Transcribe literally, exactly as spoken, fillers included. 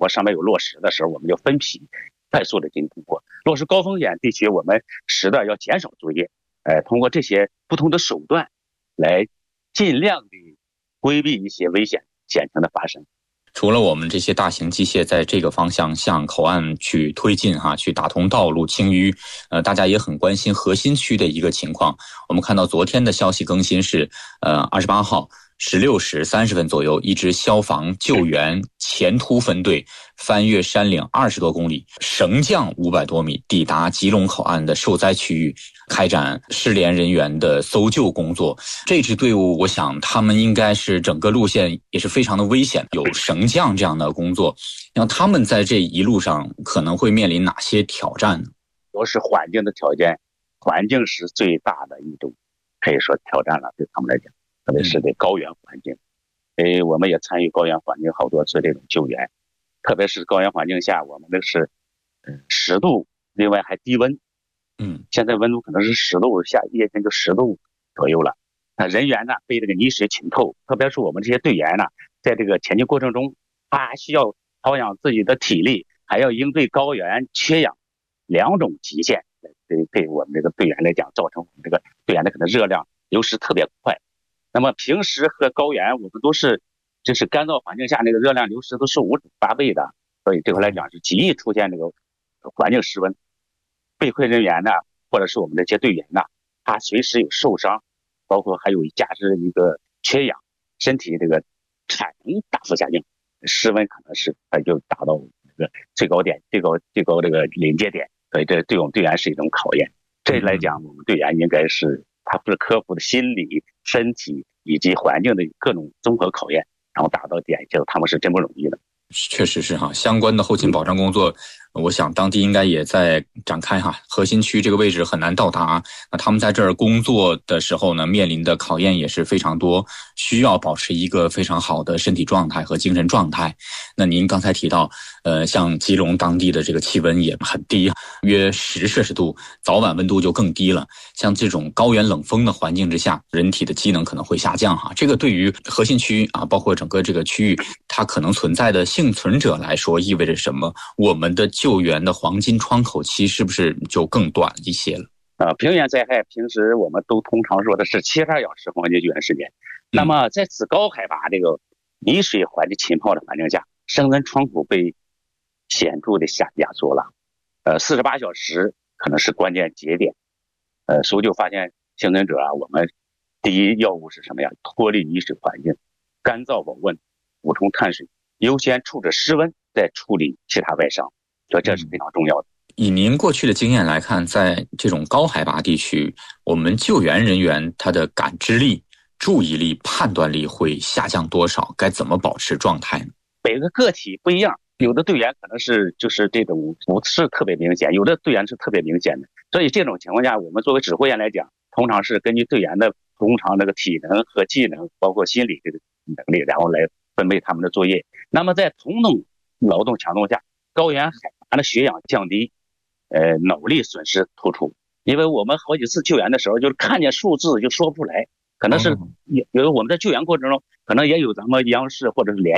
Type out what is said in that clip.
果上面有落石的时候，我们就分批快速的进行通过。如果是高风险地区，我们实的要减少作业，呃，通过这些不同的手段来尽量的规避一些危险险情的发生。 除了我们这些大型机械在这个方向向口岸去推进哈，去打通道路清淤，呃，大家也很关心核心区的一个情况。我们看到昨天的消息更新是，呃，二十八号十六时三十分左右，一支消防救援前突分队翻越山岭二十多公里，绳降五百多米，抵达吉隆口岸的受灾区域，开展失联人员的搜救工作。这支队伍，我想他们应该是整个路线也是非常的危险，有绳降这样的工作。那他们在这一路上可能会面临哪些挑战呢？ 都是环境的条件，环境是最大的一种可以说挑战了，对他们来讲，特别是对高原环境。诶，我们也参与高原环境好多次这种救援，特别是高原环境下，我们这是十度，另外还低温。 嗯， 现在温度可能是十度，下夜间就十度左右了。那人员呢被这个泥水浸透，特别是我们这些队员呢，在这个前进过程中，他还需要保养自己的体力，还要应对高原缺氧两种极限，对对我们这个队员来讲，造成我们这个队员的可能热量流失特别快。那么平时和高原我们都是就是干燥环境下那个热量流失都是五八倍的，所以这块来讲是极易出现这个环境失温。被困人员呢，或者是我们这些队员呢，他随时有受伤，包括还有加之一个缺氧，身体这个产能大幅下降，室温可能是它就达到这个最高点、最高最高这个临界点，所以这对我们队员是一种考验。这来讲，我们队员应该是他不是克服的心理、身体以及环境的各种综合考验，然后达到点，就他们是真不容易的。 确实是哈，相关的后勤保障工作，我想当地应该也在展开哈。核心区这个位置很难到达，那他们在这儿工作的时候呢，面临的考验也是非常多，需要保持一个非常好的身体状态和精神状态。那您刚才提到，呃，像吉隆当地的这个气温也很低，约十摄氏度，早晚温度就更低了。像这种高原冷风的环境之下，人体的机能可能会下降哈。这个对于核心区啊，包括整个这个区域，它可能存在的幸存者来说意味着什么？我们的救援的黄金窗口期是不是就更短一些了？ 呃，平原灾害平时我们都通常说的是七十二小时黄金救援时间，那么在此高海拔这个泥水环境浸泡的环境下，生存窗口被显著的下压缩了。呃，四十八小时可能是关键节点。呃，搜救发现幸存者啊，我们第一要务是什么呀？脱离泥水环境，干燥保温，补充碳水，优先处置失温，再处理其他外伤，所以这是非常重要的。 以您过去的经验来看，在这种高海拔地区，我们救援人员他的感知力、注意力、判断力会下降多少？该怎么保持状态呢？ 每个个体不一样，有的队员可能是就是这种不是特别明显，有的队员是特别明显的。所以这种情况下，我们作为指挥员来讲，通常是根据队员的通常这个体能和技能，包括心理这个能力，然后来分配他们的作业。那么在同等劳动强度下，高原海拔的血氧降低，呃，脑力损失突出。因为我们好几次救援的时候，就是看见数字就说不出来，可能是有我们在救援过程中，可能也有咱们央视或者是联